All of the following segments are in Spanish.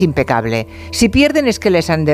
impecable. Si pierden es que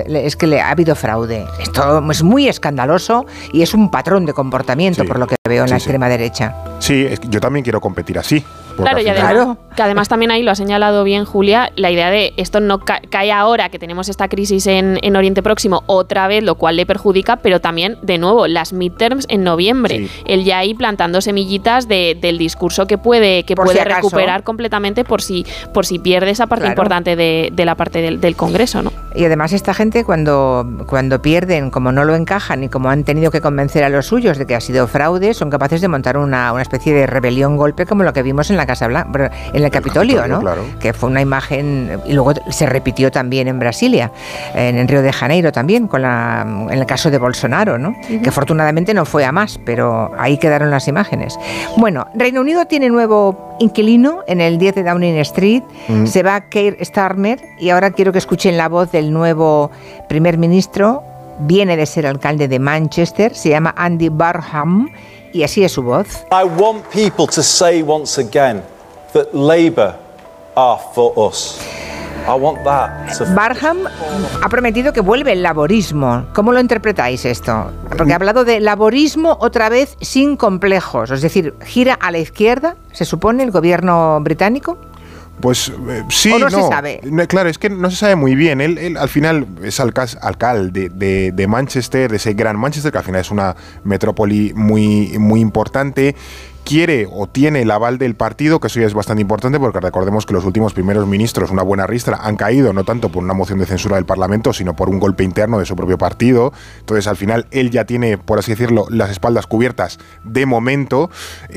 le ha habido fraude. Esto es muy escandaloso y es un patrón de comportamiento, por lo que veo en la extrema derecha. Sí, yo también quiero competir así. Claro, y además, que además también ahí lo ha señalado bien Julia, la idea de esto no cae ahora que tenemos esta crisis en Oriente Próximo otra vez, lo cual le perjudica, pero también, de nuevo, las midterms en noviembre. Sí. Él ya ahí plantando semillitas del discurso que puede recuperar completamente por si pierde esa parte importante de la parte del Congreso, ¿no? Y además esta gente cuando pierden, como no lo encajan y como han tenido que convencer a los suyos de que ha sido fraude, son capaces de montar una especie de rebelión golpe como lo que vimos en la Casa Blanca, en el Capitolio, ¿no? Claro. Que fue una imagen, y luego se repitió también en Brasilia, en Río de Janeiro también, en el caso de Bolsonaro, ¿no? Uh-huh. Que afortunadamente no fue a más, pero ahí quedaron las imágenes. Bueno, Reino Unido tiene nuevo inquilino en el 10 de Downing Street, se va Keir Starmer, y ahora quiero que escuchen la voz del nuevo primer ministro, viene de ser alcalde de Manchester, se llama Andy Burnham, y así es su voz. I want people to say once again that Labour are for us. I want that. Burnham ha prometido que vuelve el laborismo. ¿Cómo lo interpretáis esto? Porque ha hablado de laborismo otra vez sin complejos, es decir, gira a la izquierda, se supone, el gobierno británico. Pues sí, ¿o no se sabe? Claro, es que no se sabe muy bien. Él al final es alcalde de Manchester, de ese gran Manchester, que al final es una metrópoli muy, muy importante. Quiere o tiene el aval del partido, que eso ya es bastante importante, porque recordemos que los últimos primeros ministros, una buena ristra, han caído no tanto por una moción de censura del Parlamento, sino por un golpe interno de su propio partido. Entonces, al final, él ya tiene, por así decirlo, las espaldas cubiertas de momento,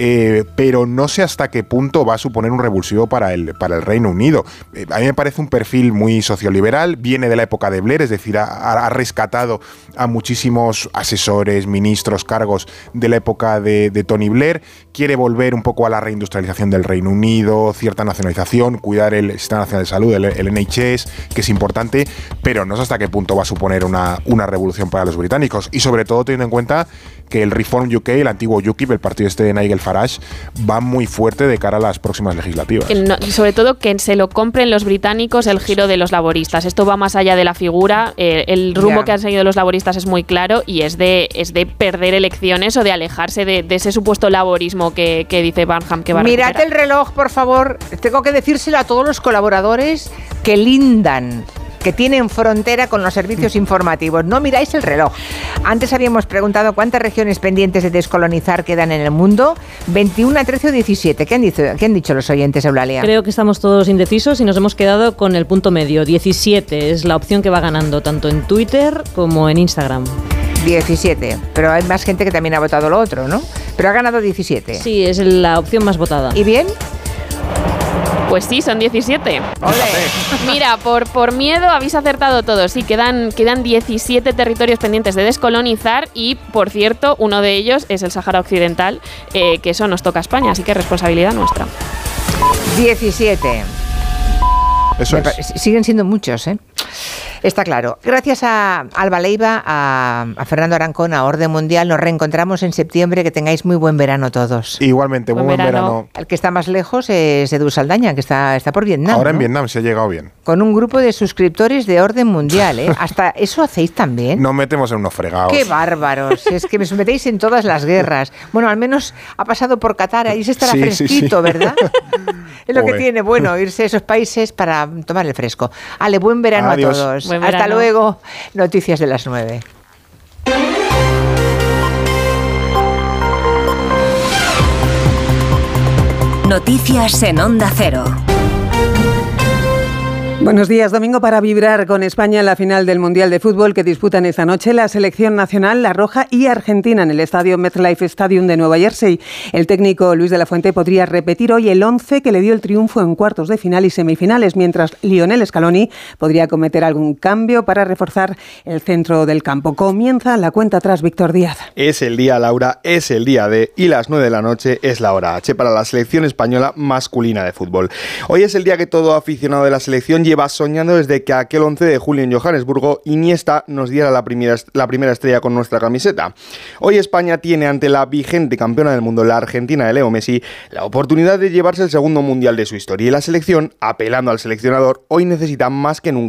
pero no sé hasta qué punto va a suponer un revulsivo para el Reino Unido. A mí me parece un perfil muy socioliberal, viene de la época de Blair, es decir, ha rescatado a muchísimos asesores, ministros, cargos de la época de Tony Blair. Quiere volver un poco a la reindustrialización del Reino Unido, cierta nacionalización, cuidar el Sistema Nacional de Salud, el NHS, que es importante, pero no sé hasta qué punto va a suponer una revolución para los británicos. Y sobre todo teniendo en cuenta que el Reform UK, el antiguo UKIP, el partido de Nigel Farage, va muy fuerte de cara a las próximas legislativas. Sobre todo que se lo compren los británicos el giro de los laboristas. Esto va más allá de la figura. El rumbo que han seguido los laboristas es muy claro y es de perder elecciones o de alejarse de ese supuesto laborismo que dice Burnham que va a recuperar. Mirad el reloj, por favor. Tengo que decírselo a todos los colaboradores que lindan, que tienen frontera con los servicios informativos. No miráis el reloj. Antes habíamos preguntado cuántas regiones pendientes de descolonizar quedan en el mundo. 21, 13 o 17. ¿Qué han dicho los oyentes, Eulalia? Creo que estamos todos indecisos y nos hemos quedado con el punto medio. 17 es la opción que va ganando, tanto en Twitter como en Instagram. 17, pero hay más gente que también ha votado lo otro, ¿no? Pero ha ganado 17. Sí, es la opción más votada. ¿Y bien? Pues sí, son 17. ¡Ole! Mira, por miedo habéis acertado todos. Sí, quedan 17 territorios pendientes de descolonizar y, por cierto, uno de ellos es el Sáhara Occidental, que eso nos toca a España, así que es responsabilidad nuestra. 17. Eso es. Siguen siendo muchos, ¿eh? Está claro. Gracias a Alba Leiva, a Fernando Arancón, a Orden Mundial. Nos reencontramos en septiembre. Que tengáis muy buen verano todos. Igualmente, muy buen verano. El que está más lejos es Edu Saldaña, que está por Vietnam. Ahora, ¿no? En Vietnam se ha llegado bien. Con un grupo de suscriptores de Orden Mundial, ¿eh? ¿Hasta eso hacéis también? Nos metemos en unos fregados. ¡Qué bárbaros! Es que me metéis en todas las guerras. Bueno, al menos ha pasado por Qatar. Ahí se estará fresquito, sí. ¿Verdad? Es lo que tiene, bueno, irse a esos países para tomar el fresco. Ale, buen verano. Adiós. A todos. Buen Hasta verano. Luego. Noticias de las 9. Noticias en Onda Cero. Buenos días. Domingo para vibrar con España en la final del Mundial de Fútbol que disputan esta noche la selección nacional, la roja y Argentina en el estadio MetLife Stadium de Nueva Jersey. El técnico Luis de la Fuente podría repetir hoy el 11 que le dio el triunfo en cuartos de final y semifinales, mientras Lionel Scaloni podría cometer algún cambio para reforzar el centro del campo. Comienza la cuenta atrás, Víctor Díaz. Es el día, Laura, es el día D y las 9 de la noche es la hora H para la selección española masculina de fútbol. Hoy es el día que todo aficionado de la selección lleva soñando desde que aquel 11 de julio en Johannesburgo Iniesta nos diera la primera estrella con nuestra camiseta. Hoy España tiene ante la vigente campeona del mundo, la Argentina de Leo Messi, la oportunidad de llevarse el segundo mundial de su historia, y la selección, apelando al seleccionador, hoy necesita más que nunca